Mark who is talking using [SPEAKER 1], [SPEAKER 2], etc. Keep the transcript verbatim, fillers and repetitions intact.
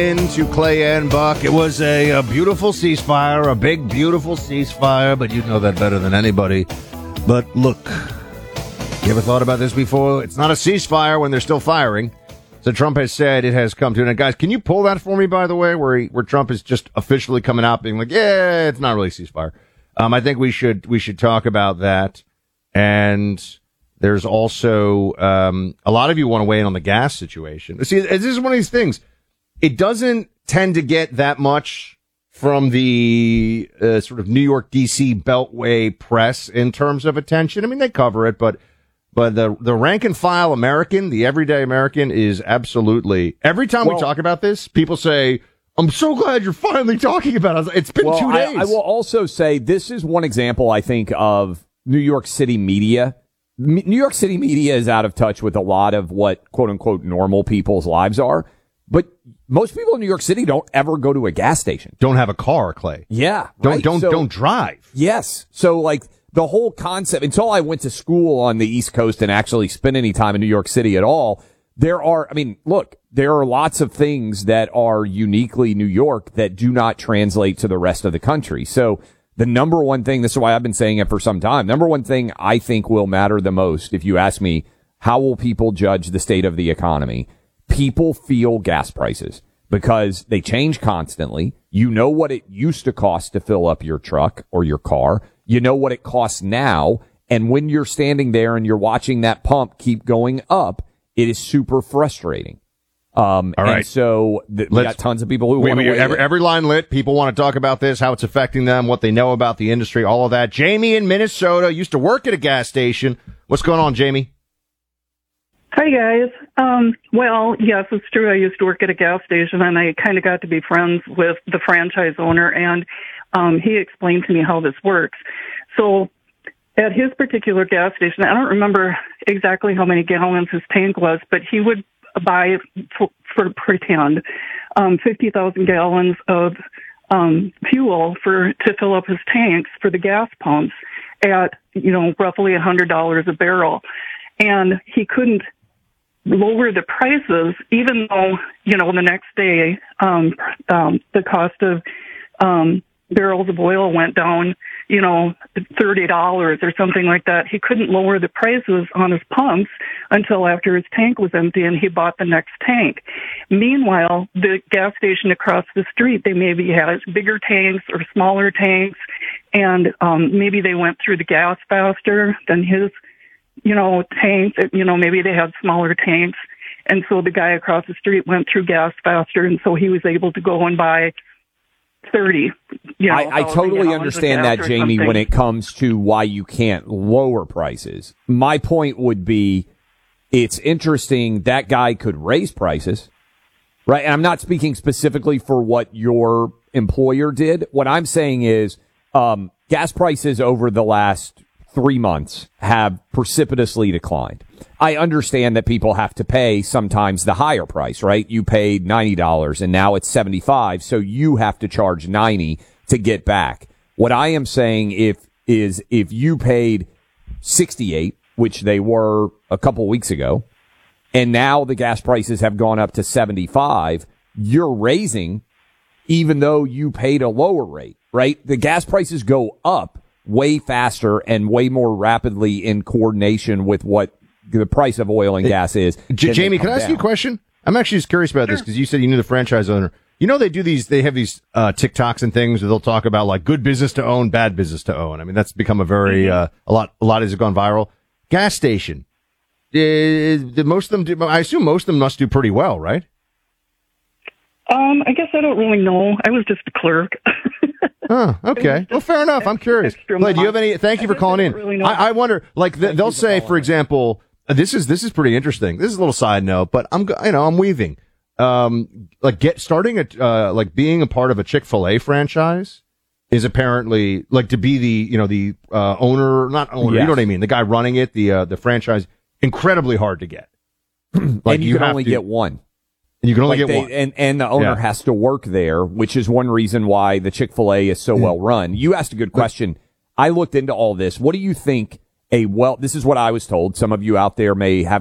[SPEAKER 1] Into Clay and Buck. It was a, a beautiful ceasefire, a big, beautiful ceasefire, but you know that better than anybody. But look, you ever thought about this before? It's not a ceasefire when they're still firing. So Trump has said it has come to an end. Guys, can you pull that for me, by the way, where he, where Trump is just officially coming out being like, yeah, it's not really a ceasefire. Um, I think we should we should talk about that. And there's also um, a lot of you want to weigh in on the gas situation. See, this is one of these things. It doesn't tend to get that much from the uh, sort of New York, D C Beltway press in terms of attention. I mean, they cover it, but but the the rank and file American, the everyday American, is absolutely every time well, we talk about this, people say, "I'm so glad you're finally talking about it." It's been
[SPEAKER 2] well,
[SPEAKER 1] two days.
[SPEAKER 2] I, I will also say this is one example, I think, of New York City media. M- New York City media is out of touch with a lot of what quote unquote normal people's lives are. But most people in New York City don't ever go to a gas station.
[SPEAKER 1] Don't have a car, Clay.
[SPEAKER 2] Yeah.
[SPEAKER 1] Don't
[SPEAKER 2] right?
[SPEAKER 1] don't
[SPEAKER 2] so,
[SPEAKER 1] don't drive.
[SPEAKER 2] Yes. So like the whole concept, until I went to school on the East Coast and actually spent any time in New York City at all, there are, I mean, look, there are lots of things that are uniquely New York that do not translate to the rest of the country. So the number one thing, this is why I've been saying it for some time, number one thing I think will matter the most, if you ask me, how will people judge the state of the economy? People feel gas prices because they change constantly. You know what it used to cost to fill up your truck or your car. You know what it costs now. And when you're standing there and you're watching that pump keep going up, it is super frustrating. Um,
[SPEAKER 1] All right.
[SPEAKER 2] And so th- we got tons of people who want to weigh
[SPEAKER 1] every,
[SPEAKER 2] in.
[SPEAKER 1] every line lit. People want to talk about this, how it's affecting them, what they know about the industry, all of that. Jamie in Minnesota used to work at a gas station. What's going on, Jamie?
[SPEAKER 3] Hi, guys. Um, well, yes, it's true. I used to work at a gas station, and I kind of got to be friends with the franchise owner, and um, he explained to me how this works. So at his particular gas station, I don't remember exactly how many gallons his tank was, but he would buy, for, for pretend, um, fifty thousand gallons of um, fuel for to fill up his tanks for the gas pumps at, you know, roughly one hundred dollars a barrel. And he couldn't lower the prices, even though, you know, the next day, um, um, the cost of, um, barrels of oil went down, you know, thirty dollars or something like that. He couldn't lower the prices on his pumps until after his tank was empty and he bought the next tank. Meanwhile, the gas station across the street, they maybe had bigger tanks or smaller tanks, and, um, maybe they went through the gas faster than his, you know, tanks, you know, maybe they had smaller tanks. And so the guy across the street went through gas faster. And so he was able to go and buy thirty. You know,
[SPEAKER 2] I, I totally understand that, Jamie, when it comes to why you can't lower prices. My point would be, it's interesting that guy could raise prices, right? And I'm not speaking specifically for what your employer did. What I'm saying is, um, gas prices over the last three months have precipitously declined. I understand that people have to pay sometimes the higher price, right? You paid ninety dollars and now it's seventy-five dollars, so you have to charge ninety dollars to get back. What I am saying if is if you paid sixty-eight dollars, which they were a couple weeks ago, and now the gas prices have gone up to seventy-five dollars, you're raising even though you paid a lower rate, right? The gas prices go up way faster and way more rapidly in coordination with what the price of oil and gas is.
[SPEAKER 1] J- Jamie, can I ask down. you a question? I'm actually just curious about sure. this because you said you knew the franchise owner. You know, they do these, they have these uh, TikToks and things where they'll talk about like good business to own, bad business to own. I mean, that's become a very, mm-hmm. uh, a lot, a lot has gone viral. Gas station. Uh, the most of them do, I assume most of them must do pretty well, right?
[SPEAKER 3] Um, I guess I don't really know. I was just a clerk.
[SPEAKER 1] Oh, okay. Well, fair enough. I'm curious. Clay, do you have any? Thank you for calling in.
[SPEAKER 3] Really
[SPEAKER 1] I, I wonder, like, the, they'll say, for example, this is this is pretty interesting. This is a little side note, but I'm, you know, I'm weaving. Um, like, get starting a uh, like being a part of a Chick-fil-A franchise is apparently like to be the, you know, the uh, owner, not owner.
[SPEAKER 2] Yes.
[SPEAKER 1] You know what I mean? The guy running it, the uh, the franchise, incredibly hard to get.
[SPEAKER 2] Like, and you, you can only to, get one.
[SPEAKER 1] And you can only
[SPEAKER 2] like
[SPEAKER 1] get
[SPEAKER 2] they,
[SPEAKER 1] one.
[SPEAKER 2] And, and the owner yeah. has to work there, which is one reason why the Chick-fil-A is so well run. You asked a good question. I looked into all this. What do you think a well, this is what I was told. Some of you out there may have